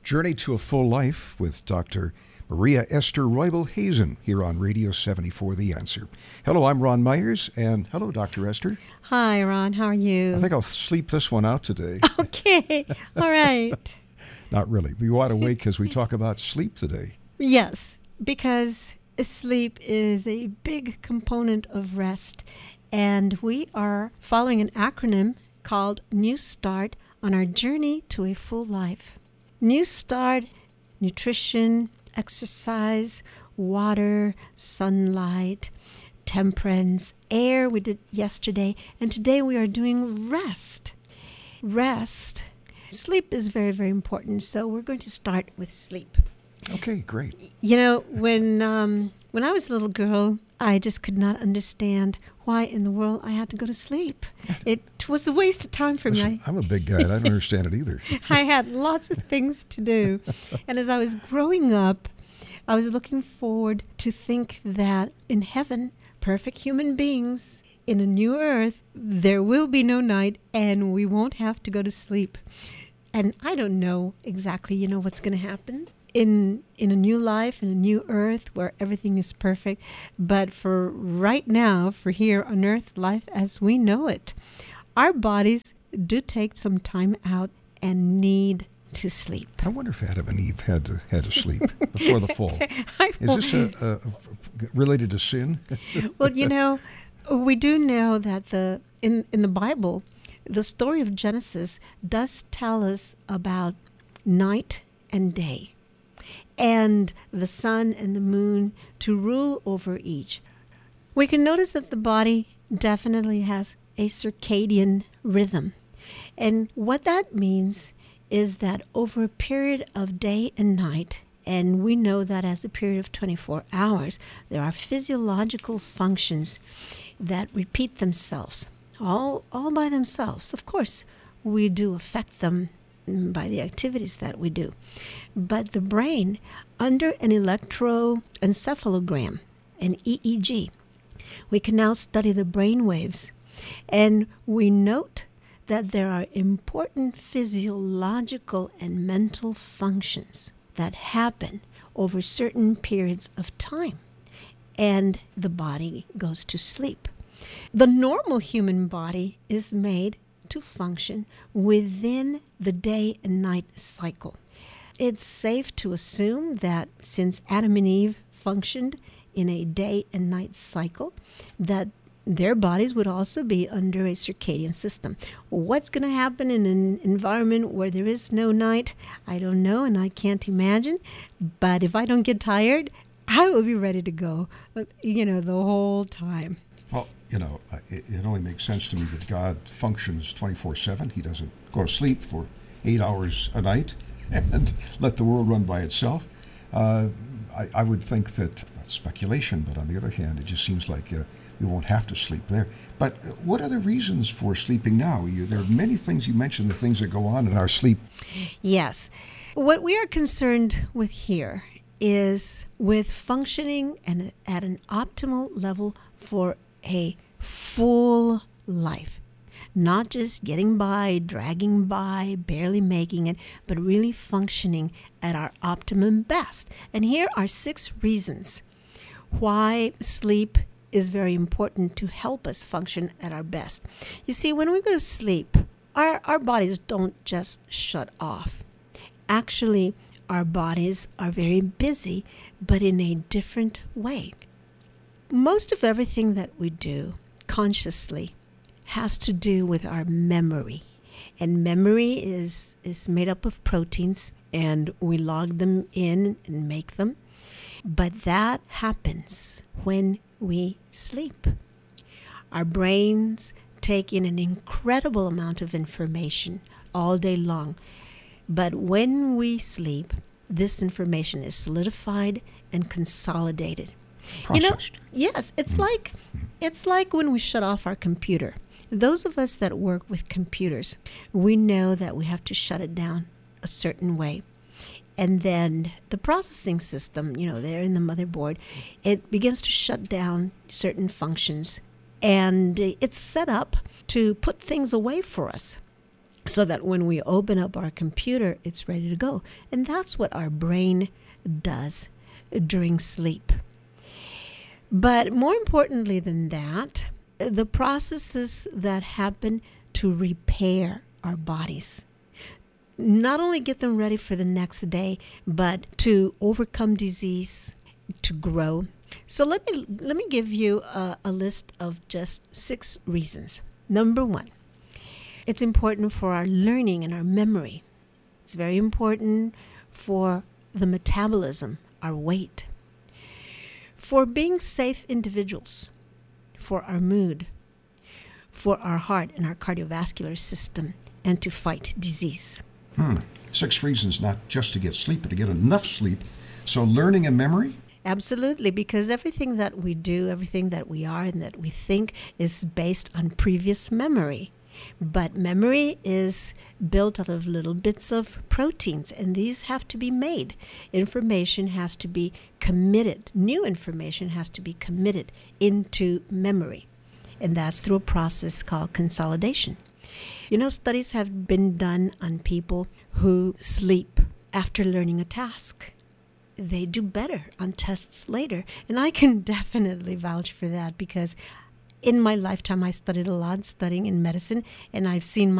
Journey to a Full Life with Dr. Maria Esther Roybal Hazen here on Radio 74 The Answer. Hello, I'm Ron Myers, and hello, Dr. Esther. Hi, Ron. How are you? I think I'll sleep this one out today. Okay. All right. Not really. We wide awake because we talk about sleep today. Yes, because sleep is a big component of rest, and we are following an acronym called New Start on our journey to a full life. New Start, nutrition, exercise, water, sunlight, temperance, air we did yesterday, and today we are doing rest. Rest. Sleep is very, very important, so we're going to start with sleep. Okay, great. You know, when I was a little girl, I just could not understand why in the world I had to go to sleep. It was a waste of time for Listen, me. I'm a big guy. I don't understand it either. I had lots of things to do. And as I was growing up, I was looking forward to think that in heaven, perfect human beings in a new earth, there will be no night and we won't have to go to sleep. And I don't know exactly, what's going to happen in a new life, in a new earth where everything is perfect. But for right now, for here on earth, life as we know it, our bodies do take some time out and need to sleep. I wonder if Adam and Eve had to sleep before the fall. Is this related to sin? Well, we do know that in the Bible, the story of Genesis does tell us about night and day, and the sun and the moon to rule over each. We can notice that the body definitely has a circadian rhythm. And what that means is that over a period of day and night, and we know that as a period of 24 hours, there are physiological functions that repeat themselves, all by themselves. Of course, we do affect them by the activities that we do. But the brain, under an electroencephalogram, an EEG, we can now study the brain waves, and we note that there are important physiological and mental functions that happen over certain periods of time, and the body goes to sleep. The normal human body is made to function within the day and night cycle. It's safe to assume that since Adam and Eve functioned in a day and night cycle, that their bodies would also be under a circadian system. What's going to happen in an environment where there is no night? I don't know, and I can't imagine. But if I don't get tired, I will be ready to go, the whole time. Well, it only makes sense to me that God functions 24/7. He doesn't go to sleep for 8 hours a night and let the world run by itself. I would think that, not speculation, but on the other hand, it just seems like we won't have to sleep there. But what are the reasons for sleeping now? There are many things you mentioned, the things that go on in our sleep. Yes. What we are concerned with here is with functioning and at an optimal level for a full life. Not just getting by, dragging by, barely making it, but really functioning at our optimum best. And here are 6 reasons why sleep is very important to help us function at our best. You see, when we go to sleep, our bodies don't just shut off. Actually, our bodies are very busy, but in a different way. Most of everything that we do consciously has to do with our memory. And memory is made up of proteins, and we log them in and make them. But that happens when we sleep. Our brains take in an incredible amount of information all day long. But when we sleep, this information is solidified and consolidated. Processed. Yes, it's like when we shut off our computer. Those of us that work with computers, we know that we have to shut it down a certain way. And then the processing system, there in the motherboard, it begins to shut down certain functions. And it's set up to put things away for us. so that when we open up our computer, it's ready to go. And that's what our brain does during sleep. But more importantly than that, the processes that happen to repair our bodies, not only get them ready for the next day, but to overcome disease, to grow. So let me give you a list of just 6 reasons. Number 1, it's important for our learning and our memory. It's very important for the metabolism, our weight, for being safe individuals, for our mood, for our heart and our cardiovascular system, and to fight disease. 6 reasons not just to get sleep, but to get enough sleep. So learning and memory? Absolutely, because everything that we do, everything that we are and that we think is based on previous memory. But memory is built out of little bits of proteins, and these have to be made. Information has to be committed. New information has to be committed into memory. And that's through a process called consolidation. You know, studies have been done on people who sleep after learning a task. They do better on tests later. And I can definitely vouch for that, because in my lifetime I studied a lot, studying in medicine, and I've seen